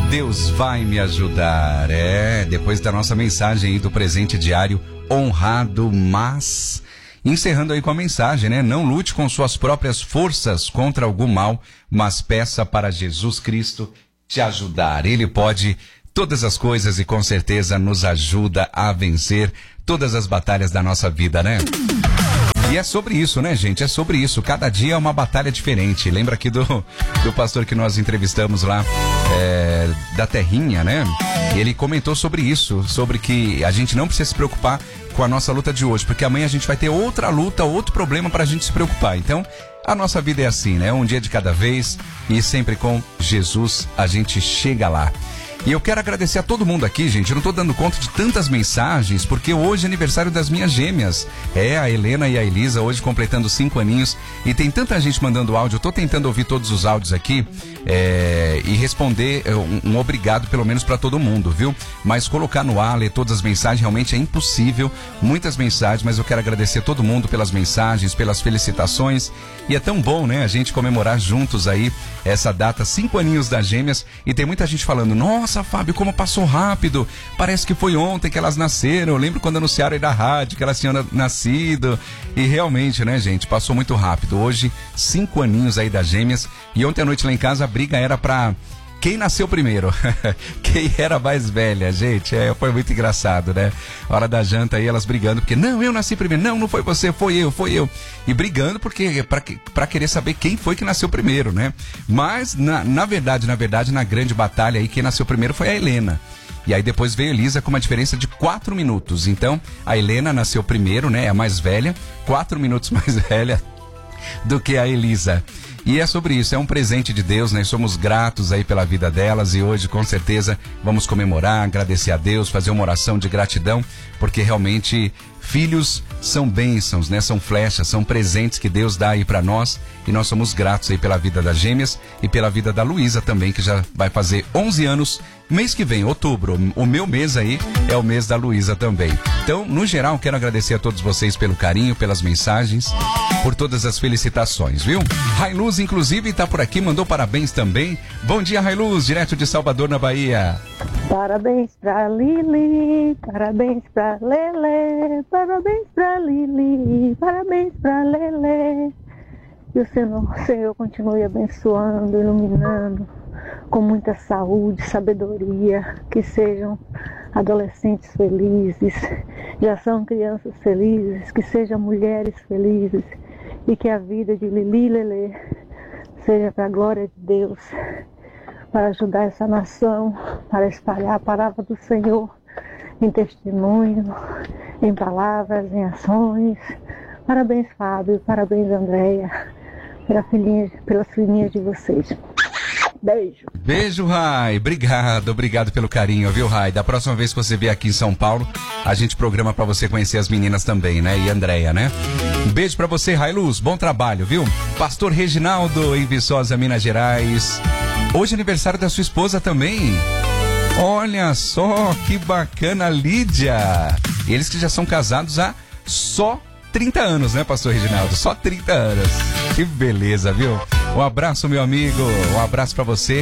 Deus vai me ajudar. Depois da nossa mensagem aí do presente diário, honrado, mas... Encerrando aí com a mensagem, né? Não lute com suas próprias forças contra algum mal, mas peça para Jesus Cristo te ajudar. Ele pode todas as coisas e com certeza nos ajuda a vencer todas as batalhas da nossa vida, né? E é sobre isso, né, gente? É sobre isso. Cada dia é uma batalha diferente. Lembra aqui do pastor que nós entrevistamos lá, da Terrinha, né? Ele comentou sobre isso, sobre que a gente não precisa se preocupar com a nossa luta de hoje, porque amanhã a gente vai ter outra luta, outro problema pra gente se preocupar. Então, a nossa vida é assim, né? Um dia de cada vez e sempre com Jesus a gente chega lá. E eu quero agradecer a todo mundo aqui, gente. Eu não tô dando conta de tantas mensagens, porque hoje é aniversário das minhas gêmeas. A Helena e a Elisa, hoje completando 5 aninhos. E tem tanta gente mandando áudio. Eu tô tentando ouvir todos os áudios aqui e responder um obrigado, pelo menos para todo mundo, viu? Mas colocar no ar, ler todas as mensagens, realmente é impossível. Muitas mensagens, mas eu quero agradecer a todo mundo pelas mensagens, pelas felicitações. E é tão bom, né? A gente comemorar juntos aí essa data, 5 aninhos das gêmeas. E tem muita gente falando, nossa, Fábio, como passou rápido, parece que foi ontem que elas nasceram. Eu lembro quando anunciaram aí da rádio que elas tinham nascido. E realmente, né, gente, passou muito rápido. Hoje, 5 aninhos aí das gêmeas. E ontem à noite lá em casa a briga era pra quem nasceu primeiro, quem era mais velha, gente. Foi muito engraçado, né? Hora da janta aí, elas brigando, porque não, eu nasci primeiro, não foi você, foi eu. E brigando porque pra querer saber quem foi que nasceu primeiro, né? Mas, na verdade, na grande batalha aí, quem nasceu primeiro foi a Helena. E aí depois veio a Elisa com uma diferença de 4 minutos. Então, a Helena nasceu primeiro, né? A mais velha, 4 minutos mais velha do que a Elisa. E é sobre isso, é um presente de Deus, né? Somos gratos aí pela vida delas e hoje com certeza vamos comemorar, agradecer a Deus, fazer uma oração de gratidão, porque realmente filhos são bênçãos, né? São flechas, são presentes que Deus dá aí pra nós e nós somos gratos aí pela vida das gêmeas e pela vida da Luísa também, que já vai fazer 11 anos mês que vem, outubro. O meu mês aí é o mês da Luísa também. Então, no geral, quero agradecer a todos vocês pelo carinho, pelas mensagens, por todas as felicitações, viu? Railuz, inclusive, tá por aqui, mandou parabéns também. Bom dia, Railuz, direto de Salvador, na Bahia. Parabéns pra Lili, parabéns pra Lelê, parabéns pra Lili, parabéns pra Lelê. E o Senhor continue abençoando, iluminando, com muita saúde, sabedoria, que sejam adolescentes felizes, já são crianças felizes, que sejam mulheres felizes e que a vida de Lili e Lelê seja para a glória de Deus, para ajudar essa nação, para espalhar a palavra do Senhor em testemunho, em palavras, em ações. Parabéns, Fábio, parabéns, Andréia, pelas filhinhas de vocês. Beijo. Beijo, Rai. Obrigado pelo carinho, viu, Rai? Da próxima vez que você vier aqui em São Paulo, a gente programa pra você conhecer as meninas também, né? E a Andréia, né? Um beijo pra você, Railuz. Bom trabalho, viu? Pastor Reginaldo, em Viçosa, Minas Gerais. Hoje é aniversário da sua esposa também. Olha só, que bacana, Lídia. Eles que já são casados há só 30 anos, né, Pastor Reginaldo? Só 30 anos. Que beleza, viu? Um abraço, meu amigo. Um abraço pra você.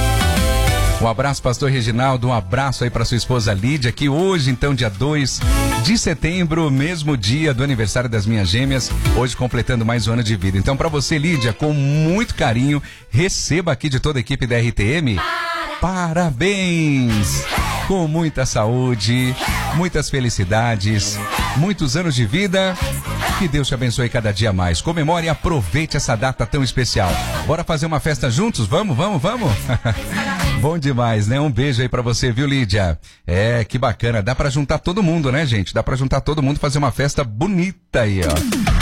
Um abraço, Pastor Reginaldo. Um abraço aí pra sua esposa Lídia, que hoje, então, dia 2 de setembro, mesmo dia do aniversário das minhas gêmeas, hoje completando mais um ano de vida. Então, pra você, Lídia, com muito carinho, receba aqui de toda a equipe da RTM. Parabéns! Com muita saúde, muitas felicidades, muitos anos de vida. Que Deus te abençoe cada dia mais. Comemore e aproveite essa data tão especial. Bora fazer uma festa juntos? Vamos? Bom demais, né? Um beijo aí pra você, viu, Lídia? Que bacana. Dá pra juntar todo mundo, né, gente? Dá pra juntar todo mundo e fazer uma festa bonita aí, ó.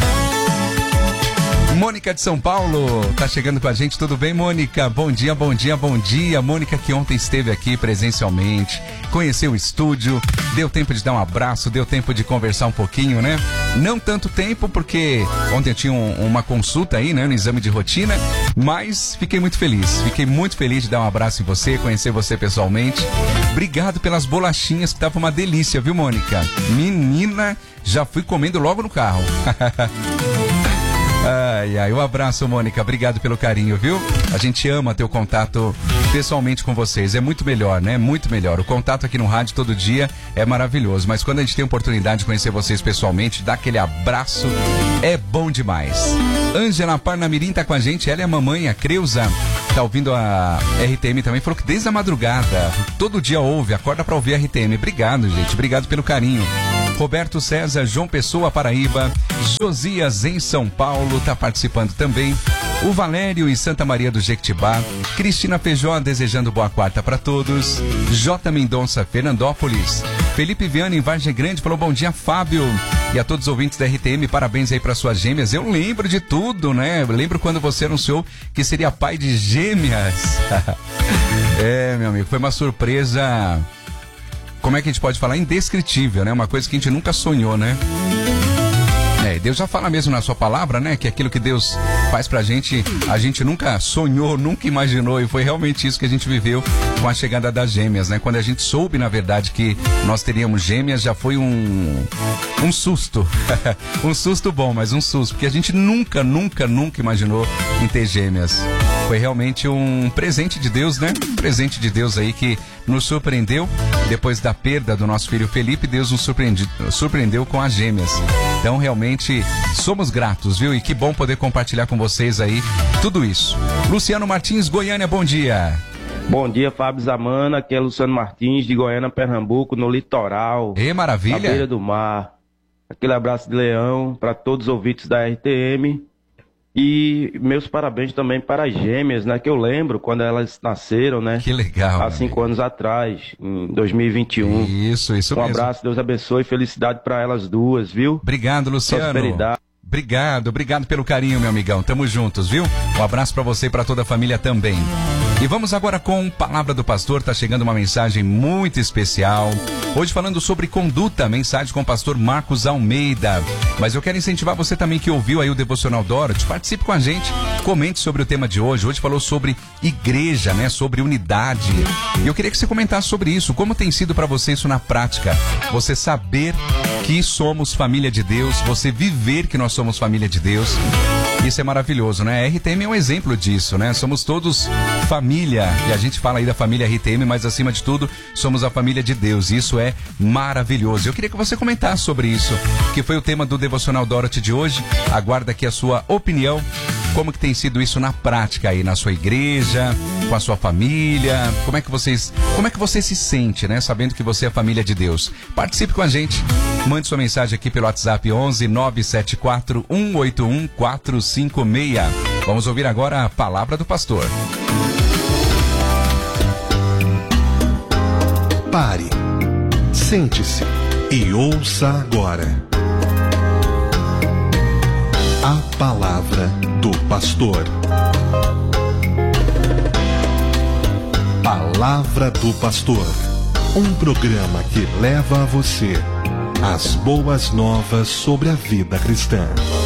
Mônica de São Paulo tá chegando com a gente, tudo bem, Mônica? Bom dia. Mônica que ontem esteve aqui presencialmente, conheceu o estúdio, deu tempo de dar um abraço, deu tempo de conversar um pouquinho, né? Não tanto tempo, porque ontem eu tinha uma consulta aí, né, no exame de rotina, mas fiquei muito feliz de dar um abraço em você, conhecer você pessoalmente. Obrigado pelas bolachinhas, que tava uma delícia, viu, Mônica? Menina, já fui comendo logo no carro. Um abraço, Mônica, obrigado pelo carinho, viu? A gente ama ter o contato pessoalmente com vocês. É muito melhor, né? Muito melhor. O contato aqui no rádio todo dia é maravilhoso, mas quando a gente tem a oportunidade de conhecer vocês pessoalmente, dar aquele abraço, é bom demais. Ângela Parnamirim tá com a gente, ela é a mamãe, a Creuza, tá ouvindo a RTM também, falou que desde a madrugada, todo dia ouve, acorda pra ouvir a RTM. Obrigado, gente, obrigado pelo carinho. Roberto César, João Pessoa, Paraíba. Josias, em São Paulo, tá participando também. O Valério, em Santa Maria do Jequitibá. Cristina Feijó, desejando boa quarta para todos. J. Mendonça, Fernandópolis. Felipe Viana, em Vargem Grande, falou bom dia, Fábio. E a todos os ouvintes da RTM, parabéns aí para suas gêmeas. Eu lembro de tudo, né? Eu lembro quando você anunciou que seria pai de gêmeas. É, meu amigo, foi uma surpresa... Como é que a gente pode falar? Indescritível, né? Uma coisa que a gente nunca sonhou, né? Deus já fala mesmo na sua palavra, né? Que aquilo que Deus faz pra gente, a gente nunca sonhou, nunca imaginou. E foi realmente isso que a gente viveu com a chegada das gêmeas, né? Quando a gente soube, na verdade, que nós teríamos gêmeas, já foi um susto. Um susto bom, mas um susto. Porque a gente nunca imaginou em ter gêmeas. Foi realmente um presente de Deus, né? Um presente de Deus aí que nos surpreendeu. Depois da perda do nosso filho Felipe, Deus nos surpreendeu com as gêmeas. Então, realmente, somos gratos, viu? E que bom poder compartilhar com vocês aí tudo isso. Luciano Martins, Goiânia, bom dia. Bom dia, Fábio Zamana. Aqui é Luciano Martins, de Goiânia, Pernambuco, no litoral. Maravilha. Na beira do mar. Aquele abraço de leão para todos os ouvintes da RTM. E meus parabéns também para as gêmeas, né? Que eu lembro quando elas nasceram, né? Que legal. Há 5 anos atrás, em 2021. Isso mesmo. Um abraço, Deus abençoe e felicidade para elas duas, viu? Obrigado, Luciano. Prosperidade. Obrigado pelo carinho, meu amigão. Tamo juntos, viu? Um abraço pra você e pra toda a família também. E vamos agora com Palavra do Pastor. Tá chegando uma mensagem muito especial. Hoje falando sobre conduta, mensagem com o pastor Marcos Almeida. Mas eu quero incentivar você também que ouviu aí o Devocional Dorothy. Participe com a gente, comente sobre o tema de hoje. Hoje falou sobre igreja, né? Sobre unidade. E eu queria que você comentasse sobre isso. Como tem sido pra você isso na prática? Você saber que somos família de Deus, você viver que nós somos família de Deus. Isso é maravilhoso, né? A RTM é um exemplo disso, né? Somos todos família, e a gente fala aí da família RTM, mas acima de tudo, somos a família de Deus. Isso é maravilhoso. Eu queria que você comentasse sobre isso, que foi o tema do Devocional Dorothy de hoje. Aguardo aqui a sua opinião. Como que tem sido isso na prática aí, na sua igreja, com a sua família? Como é que você se sente, né? Sabendo que você é a família de Deus. Participe com a gente. Mande sua mensagem aqui pelo WhatsApp 11 974 181 456. Vamos ouvir agora a Palavra do Pastor. Pare, sente-se e ouça agora a Palavra do Pastor. Palavra do Pastor, um programa que leva a você as boas novas sobre a vida cristã.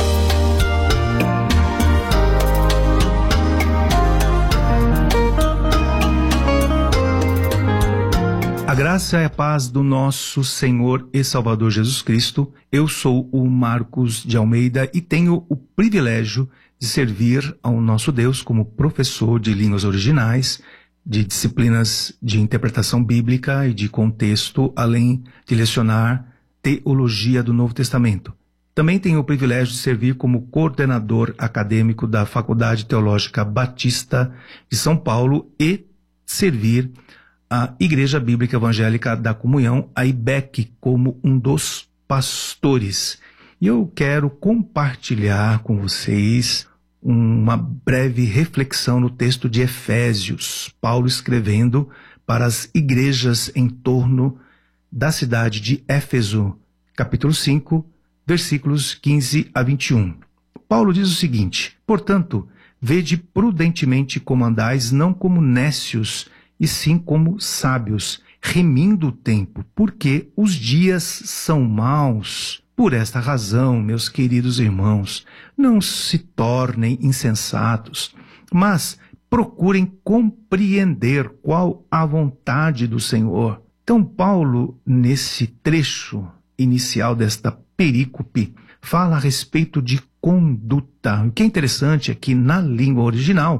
A graça e a paz do nosso Senhor e Salvador Jesus Cristo. Eu sou o Marcos de Almeida e tenho o privilégio de servir ao nosso Deus como professor de línguas originais, de disciplinas de interpretação bíblica e de contexto, além de lecionar teologia do Novo Testamento. Também tenho o privilégio de servir como coordenador acadêmico da Faculdade Teológica Batista de São Paulo e servir a Igreja Bíblica Evangélica da Comunhão, a IBEC, como um dos pastores. E eu quero compartilhar com vocês uma breve reflexão no texto de Efésios, Paulo escrevendo para as igrejas em torno da cidade de Éfeso, capítulo 5, versículos 15 a 21. Paulo diz o seguinte: portanto, vede prudentemente como andais, não como nécios, e sim como sábios, remindo o tempo, porque os dias são maus. Por esta razão, meus queridos irmãos, não se tornem insensatos, mas procurem compreender qual a vontade do Senhor. Então, Paulo, nesse trecho inicial desta perícope, fala a respeito de conduta. O que é interessante é que, na língua original,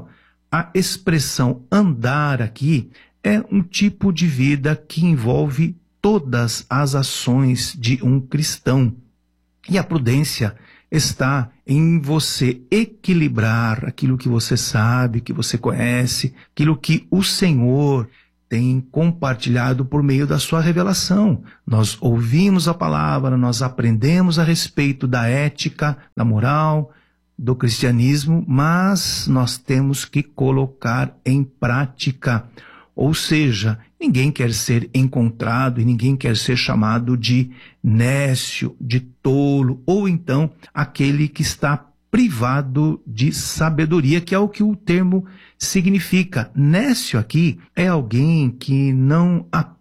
a expressão andar aqui é um tipo de vida que envolve todas as ações de um cristão. E a prudência está em você equilibrar aquilo que você sabe, que você conhece, aquilo que o Senhor tem compartilhado por meio da sua revelação. Nós ouvimos a palavra, nós aprendemos a respeito da ética, da moral, do cristianismo, mas nós temos que colocar em prática. Ou seja, ninguém quer ser encontrado e ninguém quer ser chamado de nécio, de tolo, ou então aquele que está privado de sabedoria, que é o que o termo significa. Nécio aqui é alguém que não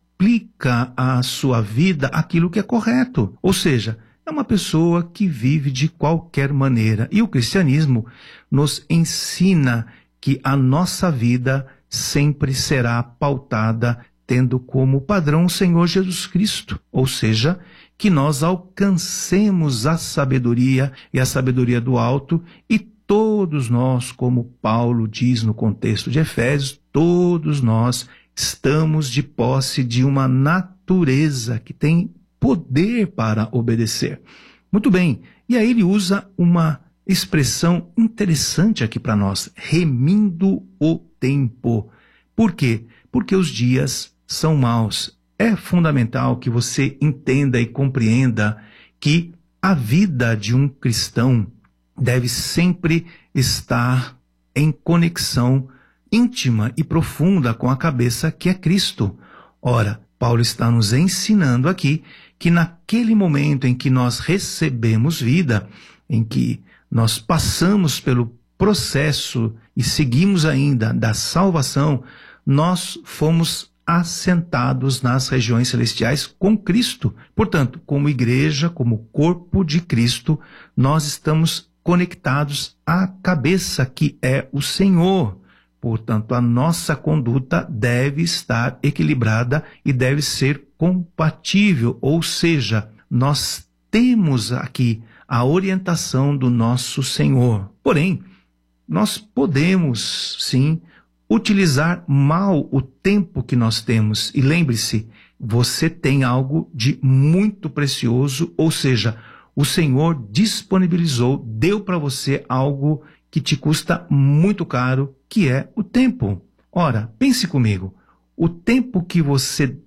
aplica à sua vida aquilo que é correto. Ou seja, é uma pessoa que vive de qualquer maneira. E o cristianismo nos ensina que a nossa vida sempre será pautada tendo como padrão o Senhor Jesus Cristo. Ou seja, que nós alcancemos a sabedoria e a sabedoria do alto, e todos nós, como Paulo diz no contexto de Efésios, todos nós estamos de posse de uma natureza que tem poder para obedecer. Muito bem, e aí ele usa uma expressão interessante aqui para nós, remindo o tempo. Por quê? Porque os dias são maus. É fundamental que você entenda e compreenda que a vida de um cristão deve sempre estar em conexão íntima e profunda com a cabeça que é Cristo. Ora, Paulo está nos ensinando aqui que naquele momento em que nós recebemos vida, em que nós passamos pelo processo e seguimos ainda da salvação, nós fomos assentados nas regiões celestiais com Cristo. Portanto, como igreja, como corpo de Cristo, nós estamos conectados à cabeça que é o Senhor. Portanto, a nossa conduta deve estar equilibrada e deve ser compatível, ou seja, nós temos aqui a orientação do nosso Senhor. Porém, nós podemos, sim, utilizar mal o tempo que nós temos. E lembre-se, você tem algo de muito precioso, ou seja, o Senhor disponibilizou, deu para você algo que te custa muito caro, que é o tempo. Ora, pense comigo, o tempo que você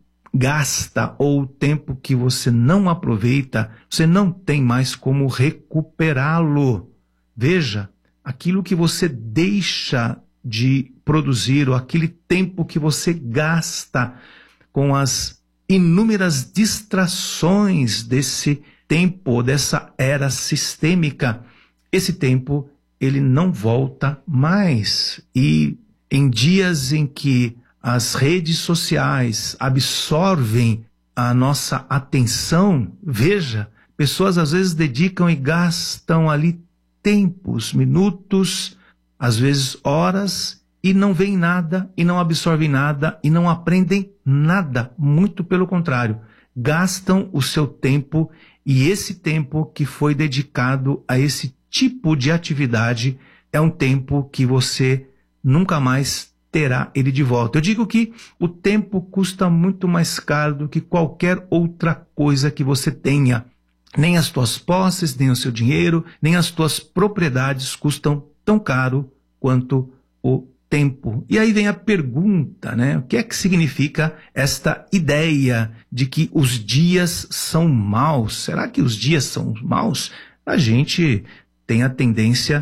gasta ou o tempo que você não aproveita, você não tem mais como recuperá-lo. Veja, aquilo que você deixa de produzir, ou aquele tempo que você gasta com as inúmeras distrações desse tempo, dessa era sistêmica, esse tempo ele não volta mais. E em dias em que as redes sociais absorvem a nossa atenção, veja, pessoas às vezes dedicam e gastam ali tempos, minutos, às vezes horas, e não veem nada, e não absorvem nada, e não aprendem nada. Muito pelo contrário, gastam o seu tempo, e esse tempo que foi dedicado a esse tipo de atividade é um tempo que você nunca mais terá ele de volta. Eu digo que o tempo custa muito mais caro do que qualquer outra coisa que você tenha. Nem as tuas posses, nem o seu dinheiro, nem as tuas propriedades custam tão caro quanto o tempo. E aí vem a pergunta, né? O que é que significa esta ideia de que os dias são maus? Será que os dias são maus? A gente tem a tendência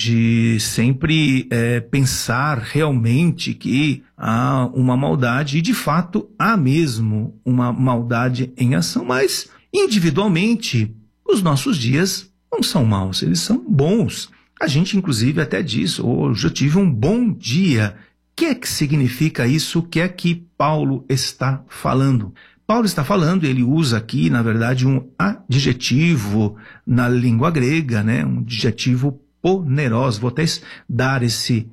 de sempre pensar realmente que há uma maldade, e de fato há mesmo uma maldade em ação, mas individualmente os nossos dias não são maus, eles são bons. A gente inclusive até diz, hoje eu tive um bom dia. O que é que significa isso? O que é que Paulo está falando? Paulo está falando, ele usa aqui, na verdade, um adjetivo na língua grega, né? Um adjetivo poneros. Vou até dar esse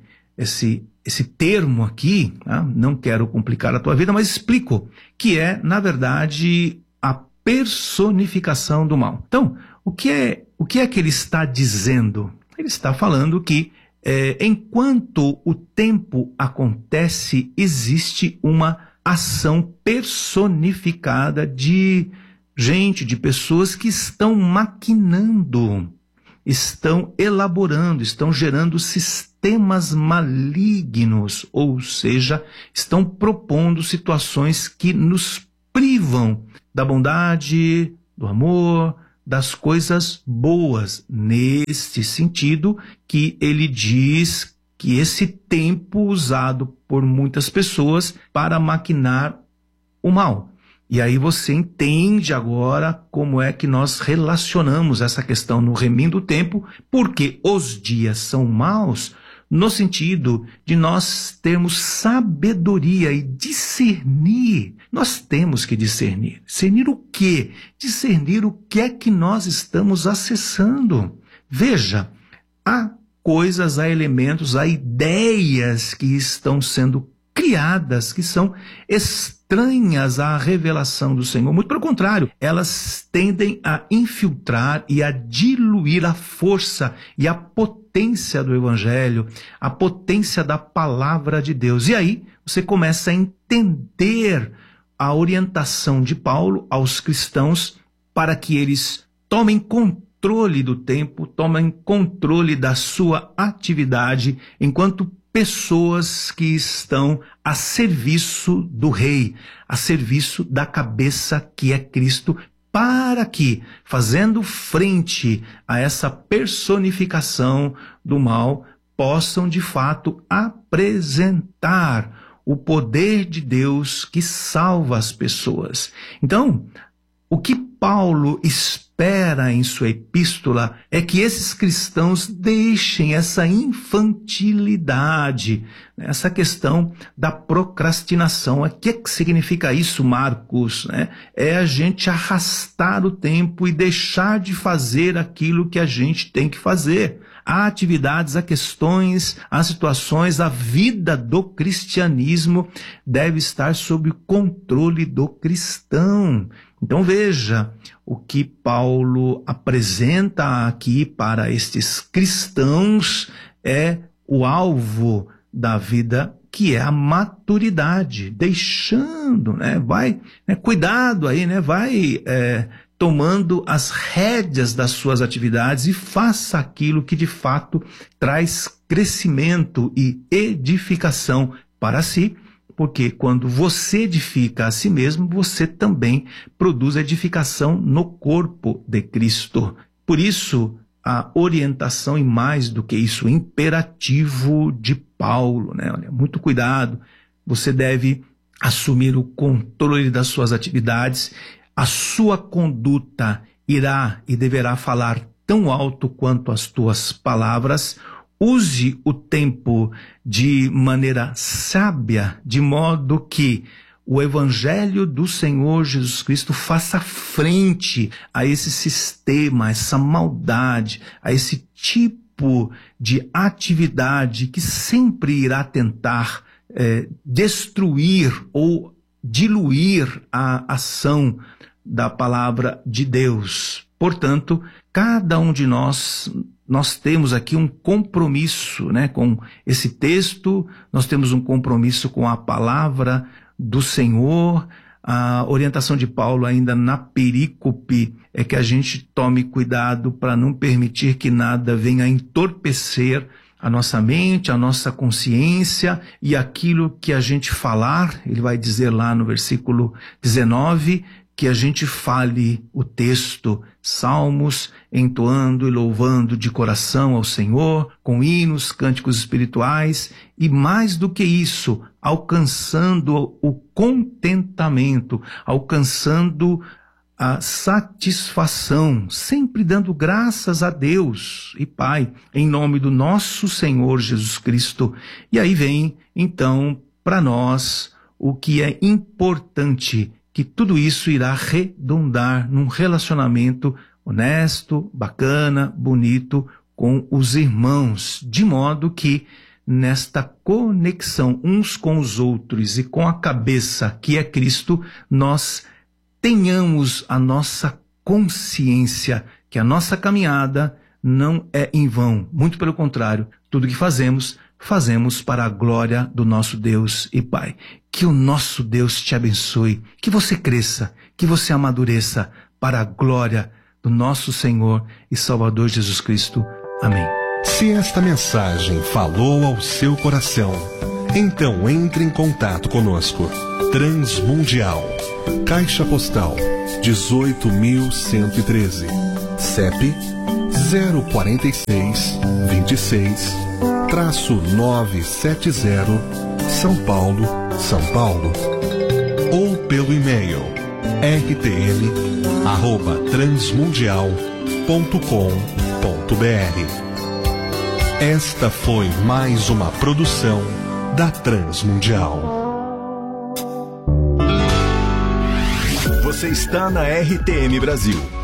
termo aqui, tá? Não quero complicar a tua vida, mas explico, que é, na verdade, a personificação do mal. Então, o que é que ele está dizendo? Ele está falando que enquanto o tempo acontece, existe uma ação personificada de gente, de pessoas que estão maquinando, estão elaborando, estão gerando sistemas malignos, ou seja, estão propondo situações que nos privam da bondade, do amor, das coisas boas. Neste sentido que ele diz que esse tempo usado por muitas pessoas para maquinar o mal. E aí você entende agora como é que nós relacionamos essa questão no reminho do tempo, porque os dias são maus no sentido de nós termos sabedoria e discernir. Nós temos que discernir. Discernir o quê? Discernir o que é que nós estamos acessando. Veja, há coisas, há elementos, há ideias que estão sendo criadas, que são estranhas à revelação do Senhor. Muito pelo contrário, elas tendem a infiltrar e a diluir a força e a potência do Evangelho, a potência da palavra de Deus. E aí você começa a entender a orientação de Paulo aos cristãos para que eles tomem controle do tempo, tomem controle da sua atividade enquanto pessoas que estão a serviço do rei, a serviço da cabeça que é Cristo, para que, fazendo frente a essa personificação do mal, possam de fato apresentar o poder de Deus que salva as pessoas. Então, o que Paulo espera em sua epístola é que esses cristãos deixem essa infantilidade, essa questão da procrastinação. O que significa isso, Marcos? É a gente arrastar o tempo e deixar de fazer aquilo que a gente tem que fazer. Há atividades, há questões, há situações, a vida do cristianismo deve estar sob o controle do cristão. Então veja, o que Paulo apresenta aqui para estes cristãos é o alvo da vida, que é a maturidade, deixando, cuidado aí, vai tomando as rédeas das suas atividades e faça aquilo que de fato traz crescimento e edificação para si, porque quando você edifica a si mesmo, você também produz edificação no corpo de Cristo. Por isso, a orientação, e mais do que isso, o imperativo de Paulo, Olha, muito cuidado, você deve assumir o controle das suas atividades, a sua conduta irá e deverá falar tão alto quanto as tuas palavras. Use o tempo de maneira sábia, de modo que o Evangelho do Senhor Jesus Cristo faça frente a esse sistema, a essa maldade, a esse tipo de atividade que sempre irá tentar destruir ou diluir a ação da palavra de Deus. Portanto, cada um de nós temos aqui um compromisso, com esse texto, nós temos um compromisso com a palavra do Senhor. A orientação de Paulo ainda na perícope é que a gente tome cuidado para não permitir que nada venha entorpecer a nossa mente, a nossa consciência, e aquilo que a gente falar, ele vai dizer lá no versículo 19, que a gente fale o texto, salmos, entoando e louvando de coração ao Senhor, com hinos, cânticos espirituais, e mais do que isso, alcançando o contentamento, alcançando a satisfação, sempre dando graças a Deus e Pai, em nome do nosso Senhor Jesus Cristo. E aí vem, então, para nós, o que é importante, que tudo isso irá redundar num relacionamento honesto, bacana, bonito com os irmãos, de modo que nesta conexão uns com os outros e com a cabeça que é Cristo, nós tenhamos a nossa consciência que a nossa caminhada não é em vão. Muito pelo contrário, Tudo que fazemos, fazemos para a glória do nosso Deus e Pai. Que o nosso Deus te abençoe, que você cresça, que você amadureça para a glória do nosso Senhor e Salvador Jesus Cristo. Amém. Se esta mensagem falou ao seu coração, então entre em contato conosco. Transmundial, Caixa Postal 18.113, CEP 046 26-970, São Paulo, São Paulo. Ou pelo e-mail rtm@transmundial.com.br. Esta foi mais uma produção da Transmundial. Você está na RTM Brasil.